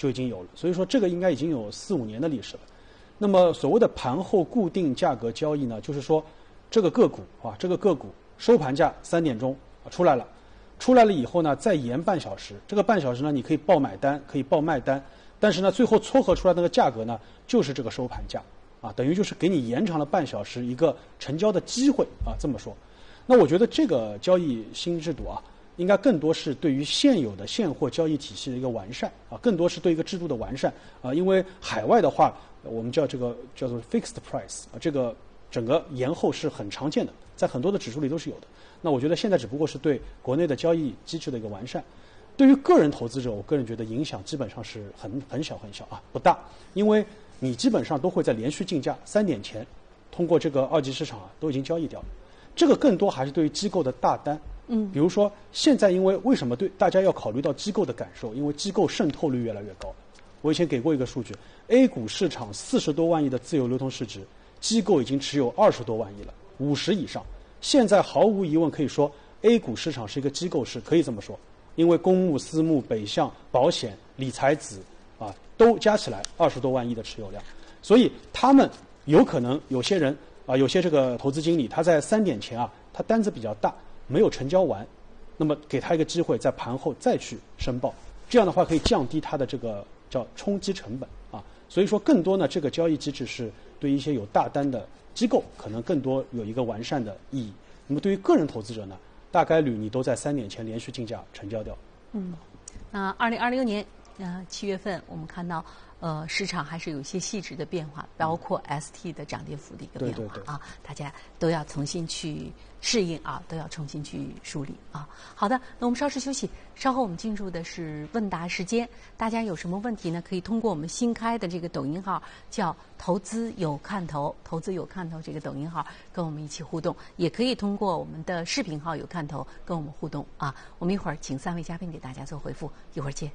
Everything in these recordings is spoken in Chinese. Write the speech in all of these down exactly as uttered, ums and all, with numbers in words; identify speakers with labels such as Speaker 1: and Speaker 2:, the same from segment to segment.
Speaker 1: 就已经有了，所以说这个应该已经有四五年的历史了。那么所谓的盘后固定价格交易呢，就是说这个个股啊，这个个股收盘价三点钟啊出来了，出来了以后呢，再延半小时，这个半小时呢，你可以报买单，可以报卖单，但是呢，最后撮合出来那个价格呢，就是这个收盘价啊，等于就是给你延长了半小时一个成交的机会啊，这么说。那我觉得这个交易新制度啊，应该更多是对于现有的现货交易体系的一个完善啊，更多是对一个制度的完善啊，因为海外的话，我们叫这个叫做 fixed price 啊，这个整个延后是很常见的，在很多的指数里都是有的。那我觉得现在只不过是对国内的交易机制的一个完善。对于个人投资者，我个人觉得影响基本上是很很小很小啊，不大，因为你基本上都会在连续竞价三点前，通过这个二级市场啊都已经交易掉了。这个更多还是对于机构的大单，嗯，比如说现在因为为什么对大家要考虑到机构的感受？因为机构渗透率越来越高。我以前给过一个数据 ，A 股市场四十多万亿的自由流通市值，机构已经持有二十多万亿了，五十以上。现在毫无疑问可以说 ，A 股市场是一个机构市，可以这么说，因为公募、私募、北向、保险、理财子啊，都加起来二十多万亿的持有量，所以他们有可能有些人。啊，有些这个投资经理他在三点前啊，他单子比较大，没有成交完，那么给他一个机会，在盘后再去申报，这样的话可以降低他的这个叫冲击成本啊。所以说，更多呢，这个交易机制是对一些有大单的机构可能更多有一个完善的意义。那么对于个人投资者呢，大概率你都在三点前连续竞价成交掉。
Speaker 2: 嗯，那二零二零年呃七月份我们看到。呃，市场还是有一些细致的变化，包括 S T 的涨跌幅的一个变化
Speaker 1: 对对对
Speaker 2: 啊，大家都要重新去适应啊，都要重新去梳理啊。好的，那我们稍事休息，稍后我们进入的是问答时间。大家有什么问题呢？可以通过我们新开的这个抖音号，叫“投资有看头”，投资有看头这个抖音号跟我们一起互动，也可以通过我们的视频号有看头跟我们互动啊。我们一会儿请三位嘉宾给大家做回复，一会儿见。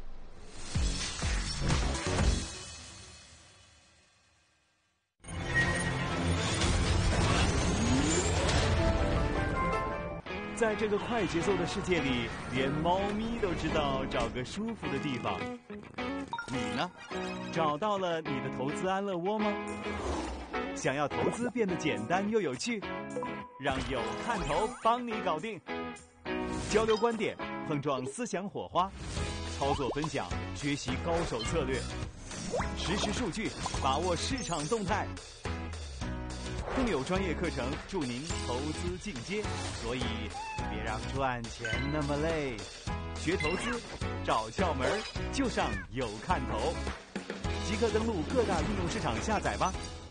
Speaker 3: 在这个快节奏的世界里，连猫咪都知道找个舒服的地方。你呢？找到了你的投资安乐窝吗？想要投资变得简单又有趣，让有看头帮你搞定。交流观点，碰撞思想火花，操作分享，学习高手策略，实时数据，把握市场动态。更有专业课程助您投资进阶，所以别让赚钱那么累。学投资，找窍门就上有看头。即刻登录各大应用市场下载吧。